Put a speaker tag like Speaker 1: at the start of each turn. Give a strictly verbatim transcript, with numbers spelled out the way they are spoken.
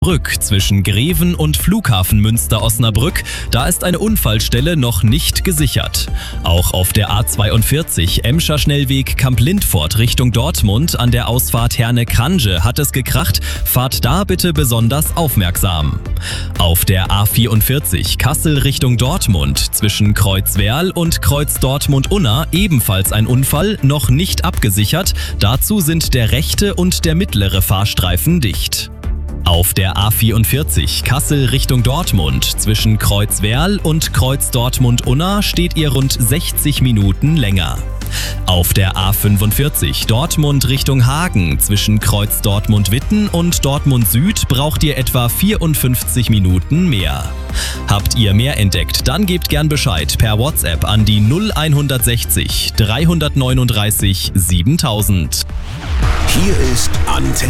Speaker 1: Brück zwischen Greven und Flughafen Münster-Osnabrück, da ist eine Unfallstelle noch nicht gesichert. Auch auf der A zweiundvierzig Emscher Schnellweg Kamp-Lindfort Richtung Dortmund an der Ausfahrt Herne-Krange hat es gekracht, fahrt da bitte besonders aufmerksam. Auf der A vierundvierzig Kassel Richtung Dortmund zwischen Kreuzwerl und Kreuz Dortmund-Unna ebenfalls ein Unfall, noch nicht abgesichert, dazu sind der rechte und der mittlere Fahrstreifen dicht. Auf der A vierundvierzig Kassel Richtung Dortmund zwischen Kreuzwerl und Kreuz Dortmund-Unna steht ihr rund sechzig Minuten länger. Auf der A fünfundvierzig Dortmund Richtung Hagen zwischen Kreuz Dortmund-Witten und Dortmund Süd braucht ihr etwa vierundfünfzig Minuten mehr. Habt ihr mehr entdeckt, dann gebt gern Bescheid per WhatsApp an die null hundertsechzig dreihundertneununddreißig siebentausend.
Speaker 2: Hier ist Antenne